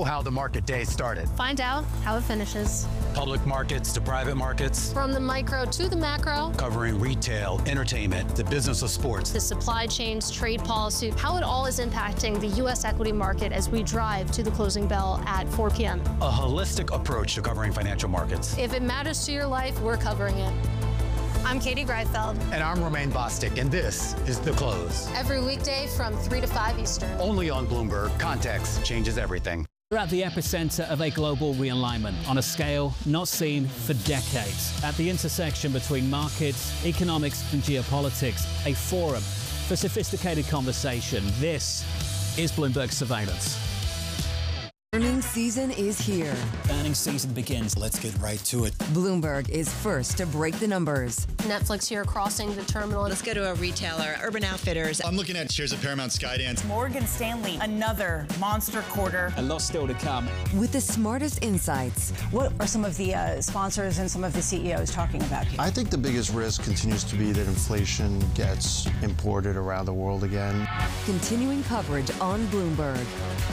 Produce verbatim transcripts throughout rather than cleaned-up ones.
How the market day started. Find out how it finishes. Public markets to private markets. From the micro to the macro. Covering retail, entertainment, the business of sports. The supply chains, trade policy, how it all is impacting the U S equity market as we drive to the closing bell at four p m A holistic approach to covering financial markets. If it matters to your life, we're covering it. I'm Katie Greifeld. And I'm Romaine Bostic, and this is The Close. Every weekday from three to five Eastern. Only on Bloomberg. Context changes everything. We're at the epicenter of a global realignment on a scale not seen for decades. At the intersection between markets, economics and geopolitics, a forum for sophisticated conversation. This is Bloomberg Surveillance. Earnings season is here. Earnings season begins. Let's get right to it. Bloomberg is first to break the numbers. Netflix here crossing the terminal. Let's go to a retailer, Urban Outfitters. I'm looking at shares of Paramount Skydance. Morgan Stanley, another monster quarter. A lot still to come. With the smartest insights. What are some of the uh, sponsors and some of the C E Os talking about here? I think the biggest risk continues to be that inflation gets imported around the world again. Continuing coverage on Bloomberg.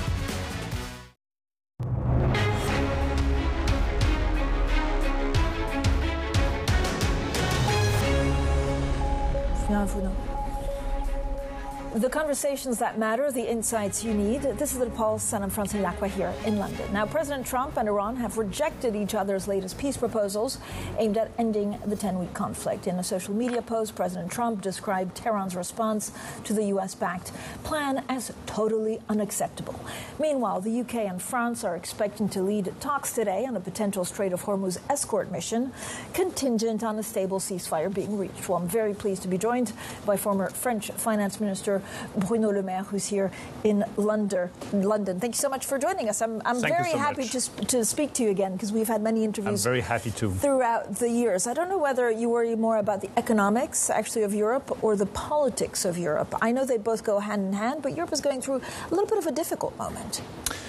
The conversations that matter, the insights you need. This is the Paul Sanam Francine Lacqua here in London. Now, President Trump and Iran have rejected each other's latest peace proposals aimed at ending the ten-week conflict. In a social media post, President Trump described Tehran's response to the U S-backed plan as totally unacceptable. Meanwhile, the U K and France are expecting to lead talks today on a potential Strait of Hormuz escort mission, contingent on a stable ceasefire being reached. Well, I'm very pleased to be joined by former French Finance Minister Bruno Le Maire, who's here in London. London. Thank you so much for joining us. I'm, I'm very so happy to, to speak to you again because we've had many interviews. I'm very happy to. Throughout the years. I don't know whether you worry more about the economics, actually, of Europe or the politics of Europe. I know they both go hand in hand, but Europe is going through a little bit of a difficult moment.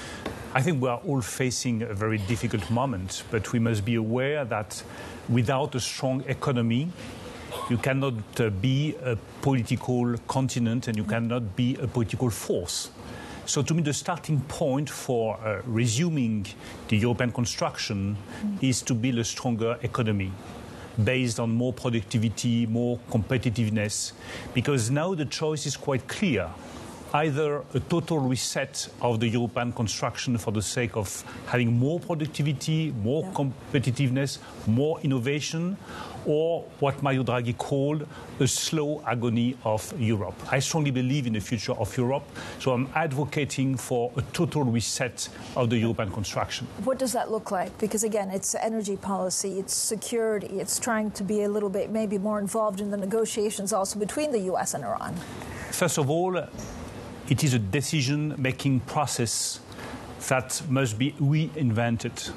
I think we are all facing a very difficult moment, but we must be aware that without a strong economy, you cannot uh, be a political continent and you cannot be a political force. So to me, the starting point for uh, resuming the European construction is to build a stronger economy based on more productivity, more competitiveness, because now the choice is quite clear. Either a total reset of the European construction for the sake of having more productivity, more yeah. competitiveness, more innovation, or what Mario Draghi called a slow agony of Europe. I strongly believe in the future of Europe, so I'm advocating for a total reset of the European construction. What does that look like? Because again, it's energy policy, it's security, it's trying to be a little bit maybe more involved in the negotiations also between the U S and Iran. First of all, it is a decision-making process that must be reinvented.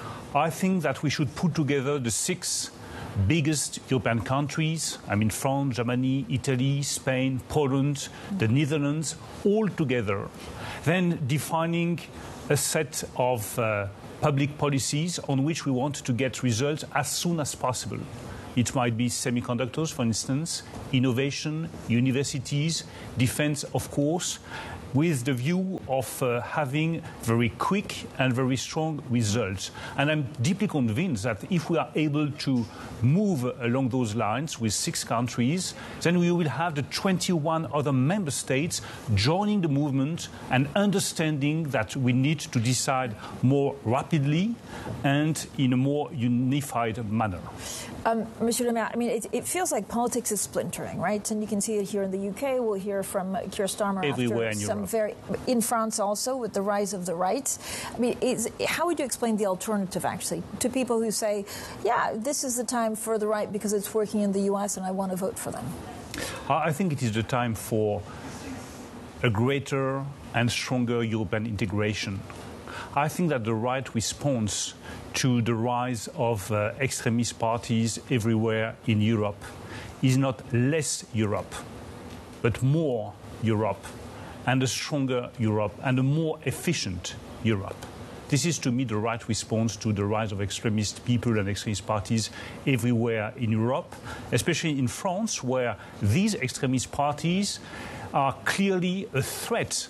I think that we should put together the six biggest European countries, I mean France, Germany, Italy, Spain, Poland, the Netherlands, all together, then defining a set of uh, public policies on which we want to get results as soon as possible. It might be semiconductors, for instance, innovation, universities, defense, of course, with the view of uh, having very quick and very strong results. And I'm deeply convinced that if we are able to move along those lines with six countries, then we will have the twenty-one other member states joining the movement and understanding that we need to decide more rapidly and in a more unified manner. Um, Monsieur Le Maire, I mean, it, it feels like politics is splintering, right? And you can see it here in the U K. We'll hear from Keir Starmer everywhere after in some Europe. very in France also with the rise of the right. I mean, is, how would you explain the alternative actually to people who say, "Yeah, this is the time for the right because it's working in the U S and I want to vote for them"? I think it is the time for a greater and stronger European integration. I think that the right response to the rise of uh, extremist parties everywhere in Europe is not less Europe, but more Europe, and a stronger Europe, and a more efficient Europe. This is, to me, the right response to the rise of extremist people and extremist parties everywhere in Europe, especially in France, where these extremist parties are clearly a threat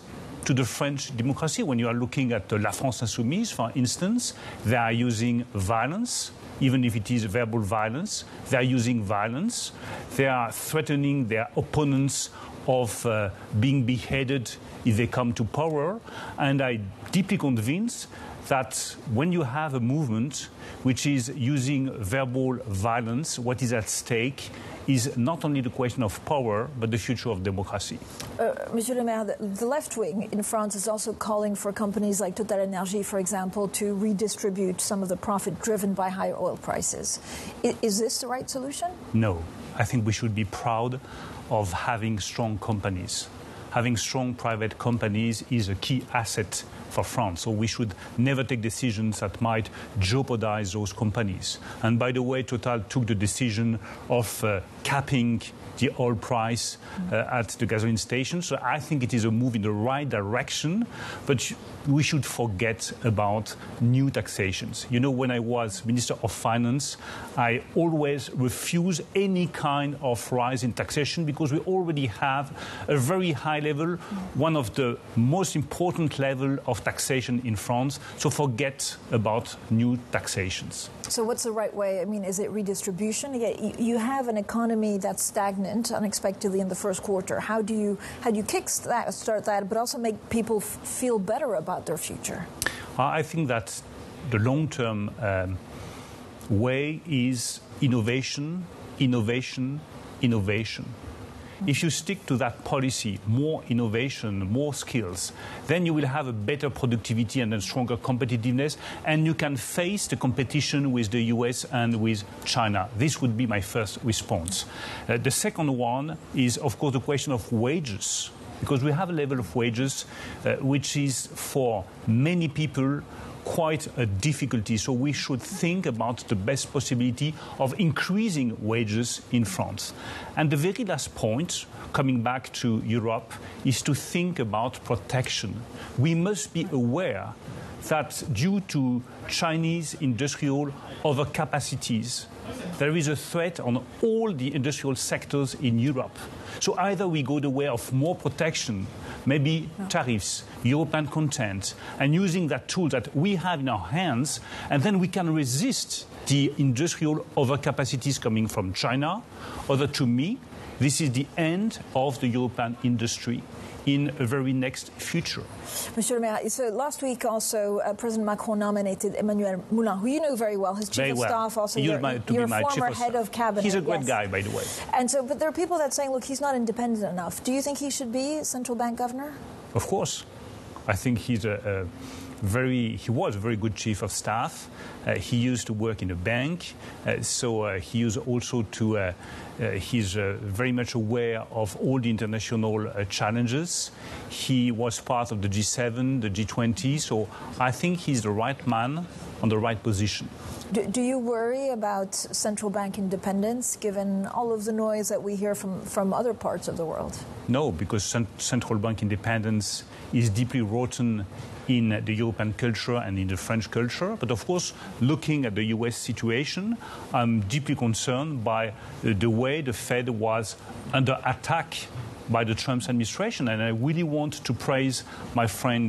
to the French democracy. When you are looking at the La France Insoumise, for instance, they are using violence, even if it is verbal violence. They are using violence. They are threatening their opponents of uh, being beheaded if they come to power. And I'm deeply convinced that when you have a movement which is using verbal violence, what is at stake is not only the question of power, but the future of democracy. Uh, Monsieur Le Maire, the, the left wing in France is also calling for companies like Total Energy, for example, to redistribute some of the profit driven by higher oil prices. I, is this the right solution? No. I think we should be proud of having strong companies. Having strong private companies is a key asset for France. So we should never take decisions that might jeopardize those companies. And by the way, Total took the decision of uh, capping the oil price uh, at the gasoline station. So I think it is a move in the right direction, but we should forget about new taxations. You know, when I was Minister of Finance, I always refused any kind of rise in taxation because we already have a very high level, one of the most important level of taxation in France. So forget about new taxations. So what's the right way? I mean, is it redistribution? You have an economy that's stagnant unexpectedly in the first quarter. How do you how do you kickstart that, but also make people f- feel better about their future? I think that the long-term um, way is innovation, innovation, innovation. If you stick to that policy, more innovation, more skills, then you will have a better productivity and a stronger competitiveness, and you can face the competition with the U S and with China. This would be my first response. Uh, the second one is, of course, the question of wages, because we have a level of wages uh, which is for many people quite a difficulty. So we should think about the best possibility of increasing wages in France. And the very last point, coming back to Europe, is to think about protection. We must be aware that due to Chinese industrial overcapacities, there is a threat on all the industrial sectors in Europe. So either we go the way of more protection, maybe tariffs, European content, and using that tool that we have in our hands, and then we can resist the industrial overcapacities coming from China. Or to me, this is the end of the European industry in a very next future. Monsieur Le Maire, so last week also uh, President Macron nominated Emmanuel Moulin, who you know very well, his chief very of well. staff, also He your, my, to your be my former chief head of, of cabinet. He's a great yes. guy, by the way. And so, but there are people that are saying, look, he's not independent enough. Do you think he should be central bank governor? Of course. I think he's a, a very, he was a very good chief of staff. Uh, he used to work in a bank, uh, so uh, he used also to, uh, uh, he's uh, very much aware of all the international uh, challenges. He was part of the G seven, the G twenty, so I think he's the right man on the right position. Do, do you worry about central bank independence, given all of the noise that we hear from, from other parts of the world? No, because cent- central bank independence is deeply rotten in the European culture and in the French culture. But of course, looking at the U S situation, I'm deeply concerned by the way the Fed was under attack by the Trump administration. And I really want to praise my friend